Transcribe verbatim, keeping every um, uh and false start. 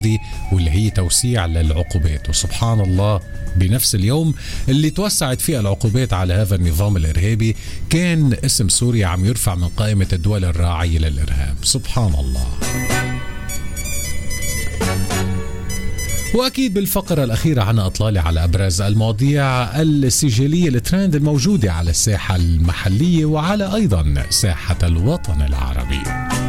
واللي هي توسيع للعقوبات. وسبحان الله بنفس اليوم اللي توسعت فيه العقوبات على هذا النظام الإرهابي كان اسم سوريا عم يرفع من قائمة الدول الراعية للإرهاب. سبحان الله. وأكيد بالفقرة الأخيرة عنا إطلالة على أبرز المواضيع السجلية الترند الموجودة على الساحة المحلية وعلى أيضا ساحة الوطن العربي.